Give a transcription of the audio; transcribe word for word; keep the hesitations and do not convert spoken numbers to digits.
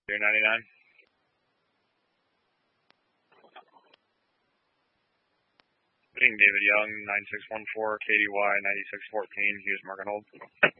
Deer ninety-nine. David Young, nine six one four, K D Y, ninety-six fourteen, Hughes Mark and Hold.